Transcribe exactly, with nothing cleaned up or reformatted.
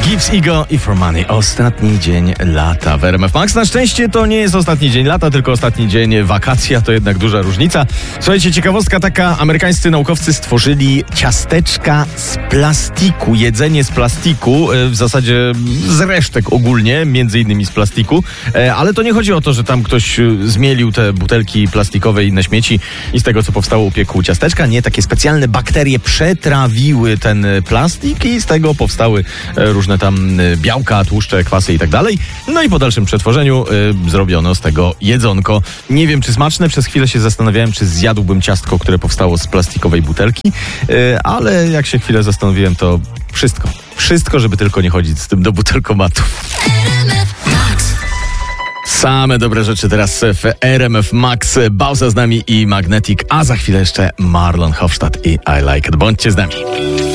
Gibbs, Ego i For Money. Ostatni dzień lata w R M F Max. Na szczęście to nie jest ostatni dzień lata, tylko ostatni dzień wakacja. To jednak duża różnica. Słuchajcie, ciekawostka taka. Amerykańscy naukowcy stworzyli ciasteczka z plastiku. Jedzenie z plastiku. W zasadzie z resztek ogólnie, między innymi z plastiku. Ale to nie chodzi o to, że tam ktoś zmielił te butelki plastikowe i inne śmieci i z tego, co powstało, upiekł ciasteczka. Nie, takie specjalne bakterie przetrawiły ten plastik i z tego powstały różne tam białka, tłuszcze, kwasy i tak dalej. No i po dalszym przetworzeniu y, zrobiono z tego jedzonko. Nie wiem, czy smaczne. Przez chwilę się zastanawiałem, czy zjadłbym ciastko, które powstało z plastikowej butelki, y, ale jak się chwilę zastanowiłem, to wszystko. Wszystko, żeby tylko nie chodzić z tym do butelkomatu. Same dobre rzeczy teraz w R M F Max. Bauza z nami i Magnetic, a za chwilę jeszcze Marlon Hofstadt i I Like It. Bądźcie z nami.